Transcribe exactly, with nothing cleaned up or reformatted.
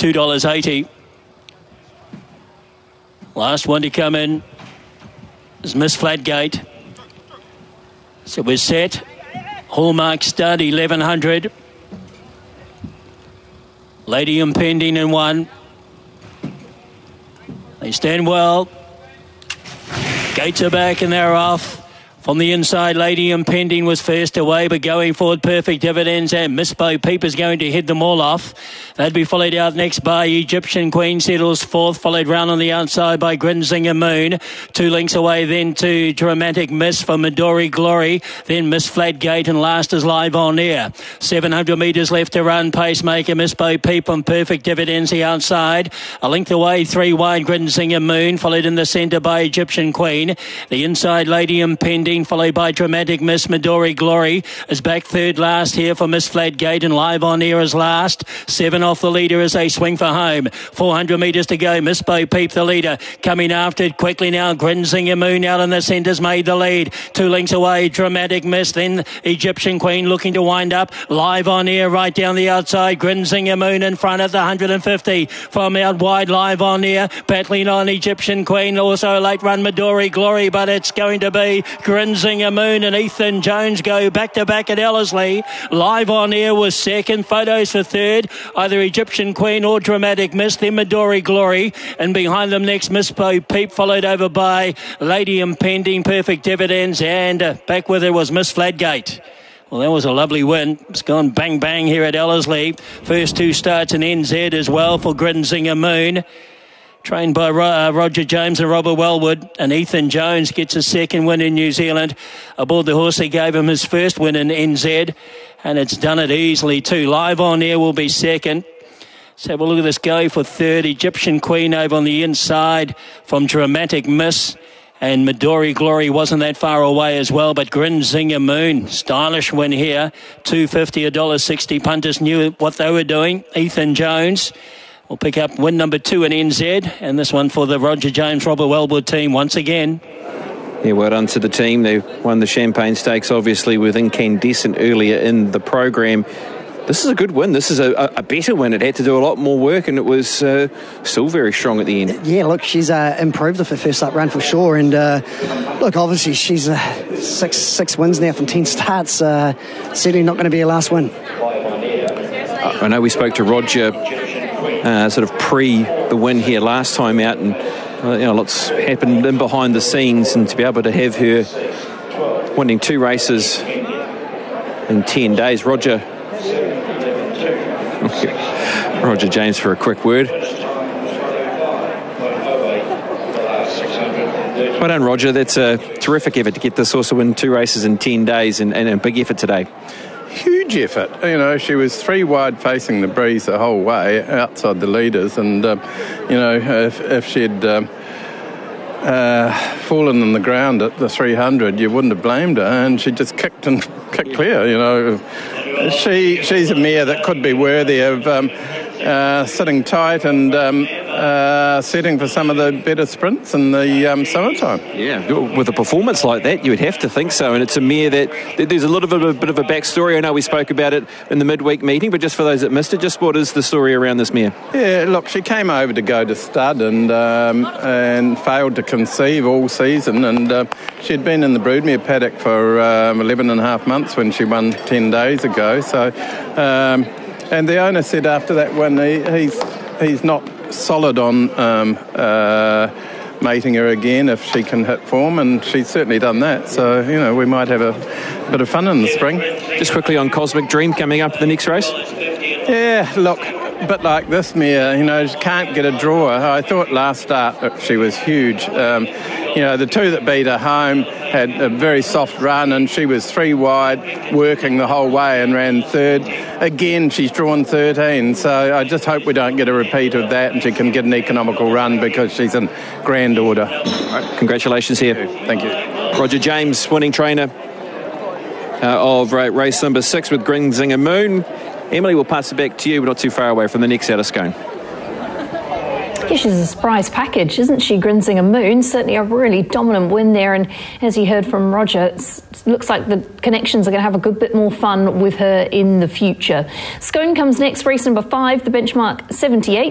two dollars eighty. Last one to come in is Miss Flatgate. So we're set. Hallmark Stud, eleven hundred. Lady Impending in one. They stand well. Gates are back and they're off. From the inside, Lady Impending was first away, but going forward, Perfect Dividends and Miss Bo Peep is going to head them all off. They'd be followed out next by Egyptian Queen, settles fourth, followed round on the outside by Grinzinger Moon. Two lengths away then to Dramatic Miss for Midori Glory, then Miss Flatgate, and last is Live On Air. seven hundred metres left to run, Pacemaker, Miss Bo Peep and Perfect Dividends the outside. A length away, three wide, Grinzinger Moon, followed in the centre by Egyptian Queen. The inside, Lady Impending, followed by Dramatic Miss. Midori Glory is back third last here for Miss Flatgate, and Live On Air is last. Seven off the leader as they swing for home. four hundred metres to go. Miss Bo Peep the leader. Coming after it quickly now. Grinzinger Moon out in the centre's made the lead. Two lengths away. Dramatic Miss. Then Egyptian Queen looking to wind up. Live On Air right down the outside. Grinzinger Moon in front at the one hundred fifty. From out wide, Live On Air. Battling on Egyptian Queen. Also a late run Midori Glory, but it's going to be Grinzinger Moon and Ethan Jones go back to back at Ellerslie. Live On Air was second. Photos for third. Either Egyptian Queen or Dramatic Miss. Then Midori Glory. And behind them next Miss Bo Peep, followed over by Lady Impending, Perfect Dividends, and uh, back with her was Miss Flatgate. Well, that was a lovely win. It's gone bang bang here at Ellerslie. First two starts in N Z as well for Grinzinger Moon. Trained by uh, Roger James and Robert Wellwood, and Ethan Jones gets a second win in New Zealand. Aboard the horse, he gave him his first win in N Z, and it's done it easily too. Live On Air will be second. Let's have a look at this go for third. Egyptian Queen over on the inside from Dramatic Miss. And Midori Glory wasn't that far away as well, but Grinzinger Moon, stylish win here. two fifty, one dollar sixty. Punters knew what they were doing. Ethan Jones will pick up win number two in N Z, and this one for the Roger James, Robert Wellwood team once again. Yeah, well done to the team. They won the Champagne Stakes, obviously, with Incandescent earlier in the program. This is a good win. This is a, a better win. It had to do a lot more work, and it was uh, still very strong at the end. Yeah, look, she's uh, improved with her first up run for sure. And uh, look, obviously, she's uh, six six wins now from ten starts. Uh, certainly not going to be her last win. I know we spoke to Roger uh, sort of pre the win here last time out, and uh, you know, lots happened in behind the scenes, and to be able to have her winning two races in ten days, Roger. Roger James for a quick word. Well done, Roger. That's a terrific effort to get this horse to win two races in ten days, and, and a big effort today. Huge effort. You know, she was three wide facing the breeze the whole way outside the leaders, and um, you know, if, if she'd um, uh, fallen on the ground at the three hundred, you wouldn't have blamed her, and she just kicked and kicked clear. You know, she she's a mare that could be worthy of um, uh, sitting tight and um, uh, setting for some of the better sprints in the um, summertime. Yeah, with a performance like that, you would have to think so. And it's a mare that, that there's a little bit of a bit of a backstory. I know we spoke about it in the midweek meeting, but just for those that missed it, just what is the story around this mare? Yeah, look, she came over to go to stud and um, and failed to conceive all season, and uh, she'd been in the broodmare paddock for um, eleven and a half months when she won ten days ago. So, um, and the owner said after that win, he, he's he's not solid on um, uh, mating her again if she can hit form, and she's certainly done that. So, you know, we might have a bit of fun in the spring. Just quickly on Cosmic Dream coming up in the next race. Yeah, look, a bit like this mare, you know, she can't get a drawer. I thought last start she was huge. Um, you know, the two that beat her home had a very soft run, and she was three wide, working the whole way, and ran third. Again, she's drawn thirteen, so I just hope we don't get a repeat of that, and she can get an economical run because she's in grand order. Right, congratulations here. Thank you. Roger James, winning trainer uh, of uh, race number six with Grinzinger Moon. Emily, we'll pass it back to you. We're not too far away from the next out of Scone. Yeah, she's a surprise package, isn't she, Grinzinger Moon? Certainly a really dominant win there, and as you heard from Roger, it looks like the connections are going to have a good bit more fun with her in the future. Scone comes next, race number five, the benchmark seventy-eight.